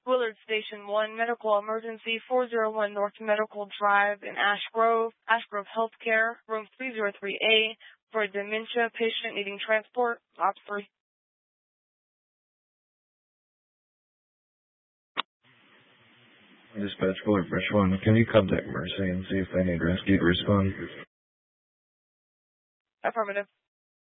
Willard Station 1, medical emergency, 401 North Medical Drive in Ash Grove Healthcare, room 303A, for a dementia patient needing transport, Ops 3. Dispatch Fuller Fresh 1, can you contact Mercy and see if they need rescue to respond? Affirmative.